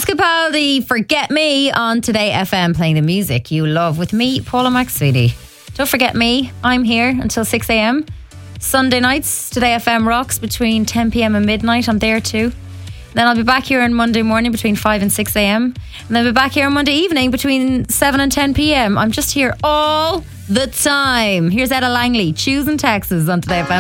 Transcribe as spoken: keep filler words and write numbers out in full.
Capaldi, Forget Me on Today F M, playing the music you love with me, Paula McSweety. Don't forget me, I'm here until six a.m. Sunday nights, Today F M rocks between ten p.m. and midnight. I'm there too. Then I'll be back here on Monday morning between five and six a.m. And then I'll be back here on Monday evening between seven and ten p.m. I'm just here all the time. Here's Etta Langley, Choosing Texas on Today F M.